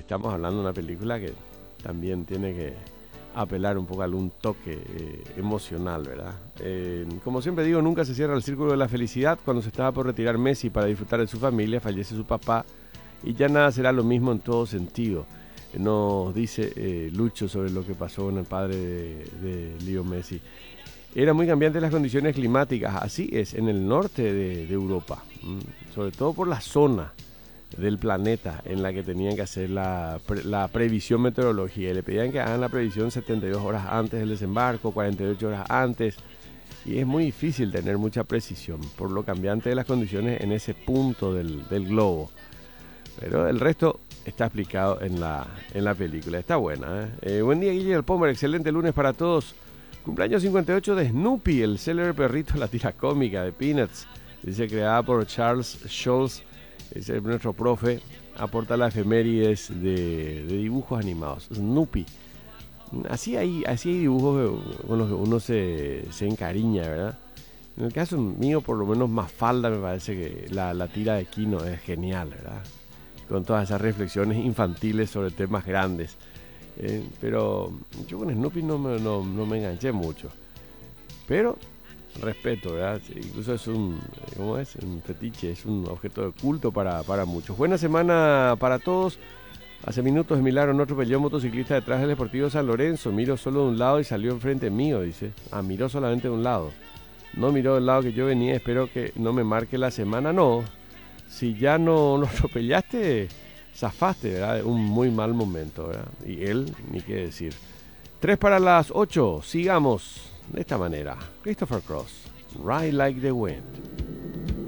estamos hablando de una película que también tiene que apelar un poco a algún toque emocional, ¿verdad? Como siempre digo, nunca se cierra el círculo de la felicidad. Cuando se estaba por retirar Messi para disfrutar de su familia, fallece su papá y ya nada será lo mismo en todo sentido. Nos dice Lucho sobre lo que pasó con el padre de Leo Messi. Era muy cambiante las condiciones climáticas, así es, en el norte de Europa, sobre todo por la zona del planeta en la que tenían que hacer la previsión meteorológica. Y le pedían que hagan la previsión 72 horas antes del desembarco, 48 horas antes, y es muy difícil tener mucha precisión por lo cambiante de las condiciones en ese punto del globo. Pero el resto está explicado en la película, está buena, ¿eh? Buen día, Guillermo Pomer, excelente lunes para todos. Cumpleaños 58 de Snoopy, el célebre perrito, la tira cómica de Peanuts. Dice, creada por Charles Schulz, es nuestro profe, aporta las efemérides de dibujos animados. Snoopy. Así hay dibujos con los que uno se encariña, ¿verdad? En el caso mío, por lo menos Mafalda, me parece que la tira de Kino es genial, ¿verdad? Con todas esas reflexiones infantiles sobre temas grandes. Pero yo con Snoopy no me enganché mucho. Pero respeto, ¿verdad? Incluso es un fetiche, es un objeto de culto para muchos. Buena semana para todos. Hace minutos Milagro no atropelló a un motociclista detrás del Deportivo San Lorenzo. Miró solo de un lado y salió enfrente mío, dice. Miró solamente de un lado. No miró del lado que yo venía. Espero que no me marque la semana. No, si ya no atropellaste, zafaste, ¿verdad? Un muy mal momento, ¿verdad? Y él, ni qué decir. 7:03, sigamos de esta manera. Christopher Cross, Ride Like the Wind.